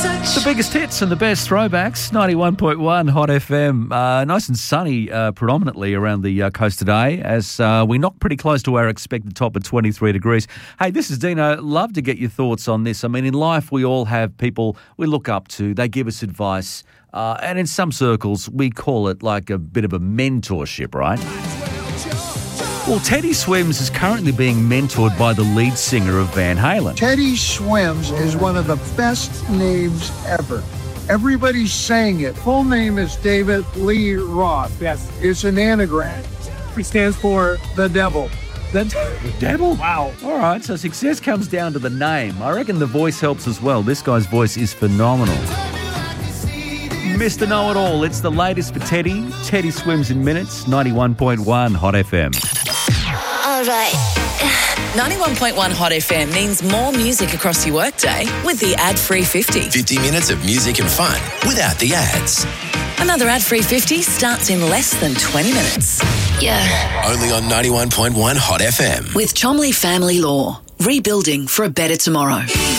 The biggest hits and the best throwbacks, 91.1 Hot FM. Nice and sunny predominantly around the coast today as we knock pretty close to our expected top of 23 degrees. Hey, this is Dino. Love to get your thoughts on this. I mean, in life we all have people we look up to. They give us advice and in some circles we call it like a bit of a mentorship, right? Well, Teddy Swims is currently being mentored by the lead singer of Van Halen. Teddy Swims is one of the best names ever. Everybody's saying it. Full name is David Lee Roth. Yes. It's an anagram. It stands for the devil. The devil? Wow. All right, so success comes down to the name. I reckon the voice helps as well. This guy's voice is phenomenal. Mr. Know-It-All, it's the latest for Teddy. Teddy Swims in minutes, 91.1 Hot FM. All right. 91.1 Hot FM means more music across your workday with the ad-free 50. 50 minutes of music and fun without the ads. Another ad-free 50 starts in less than 20 minutes. Yeah. Only on 91.1 Hot FM. With Chomley Family Law. Rebuilding for a better tomorrow.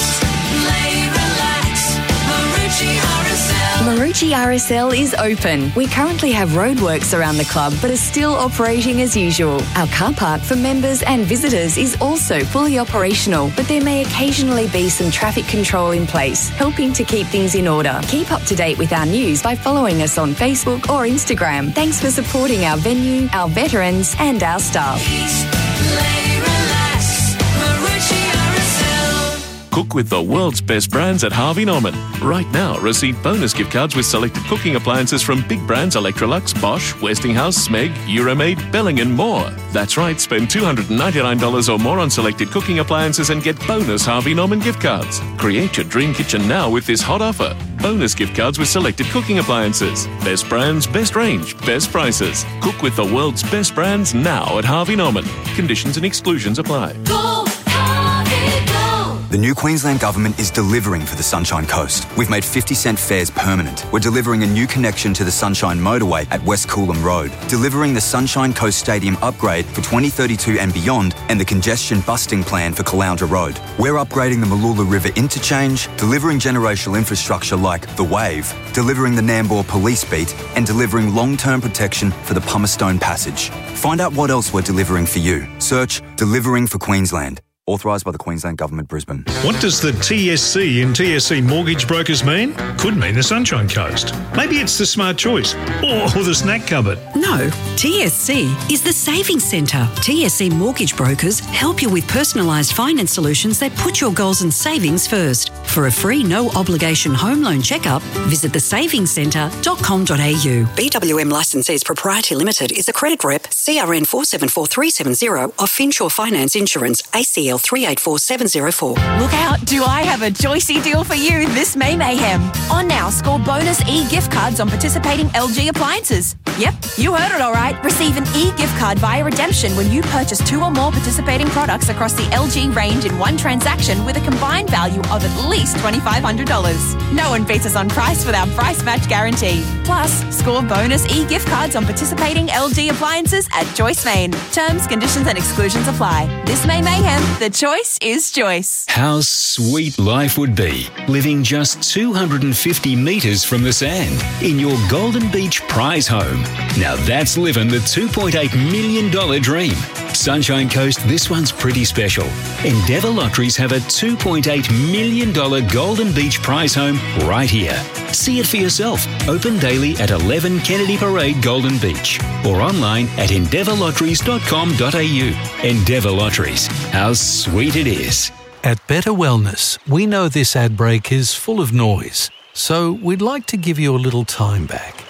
Marucci RSL is open. We currently have roadworks around the club but are still operating as usual. Our car park for members and visitors is also fully operational, but there may occasionally be some traffic control in place, helping to keep things in order. Keep up to date with our news by following us on Facebook or Instagram. Thanks for supporting our venue, our veterans and our staff. Cook with the world's best brands at Harvey Norman. Right now, receive bonus gift cards with selected cooking appliances from big brands Electrolux, Bosch, Westinghouse, Smeg, Euromaid, Belling and more. That's right, spend $299 or more on selected cooking appliances and get bonus Harvey Norman gift cards. Create your dream kitchen now with this hot offer. Bonus gift cards with selected cooking appliances. Best brands, best range, best prices. Cook with the world's best brands now at Harvey Norman. Conditions and exclusions apply. The new Queensland Government is delivering for the Sunshine Coast. We've made 50-cent fares permanent. We're delivering a new connection to the Sunshine Motorway at West Coolum Road, delivering the Sunshine Coast Stadium upgrade for 2032 and beyond, and the congestion busting plan for Caloundra Road. We're upgrading the Mooloola River interchange, delivering generational infrastructure like the Wave, delivering the Nambour Police Beat, and delivering long-term protection for the Pumicestone Passage. Find out what else we're delivering for you. Search Delivering for Queensland. Authorised by the Queensland Government, Brisbane. What does the TSC in TSC Mortgage Brokers mean? Could mean the Sunshine Coast. Maybe it's the Smart Choice or the Snack Cupboard. No, TSC is the Savings Centre. TSC Mortgage Brokers help you with personalised finance solutions that put your goals and savings first. For a free no-obligation home loan checkup, visit thesavingcentre.com.au. BWM Licensees Proprietary Limited is a credit rep, CRN 474370 of Finsure Finance Insurance, ACL 384704. Look out, do I have a Joycey deal for you this May Mayhem. On now, score bonus e-gift cards on participating LG appliances. Yep, you heard it all right. Receive an e-gift card via redemption when you purchase 2 or more participating products across the LG range in one transaction with a combined value of at least $2,500. No one beats us on price with our price match guarantee. Plus, score bonus e-gift cards on participating LG appliances at Joyce Main. Terms, conditions and exclusions apply. This May Mayhem, the choice is Joyce. How sweet life would be living just 250 metres from the sand in your Golden Beach prize home. Now that's living the $2.8 million dream. Sunshine Coast, this one's pretty special. Endeavour Lotteries have a $2.8 million Golden Beach prize home right here. See it for yourself. Open daily at 11 Kennedy Parade, Golden Beach, or online at endeavourlotteries.com.au. Endeavour Lotteries. How sweet it is. At Better Wellness, we know this ad break is full of noise, so we'd like to give you a little time back.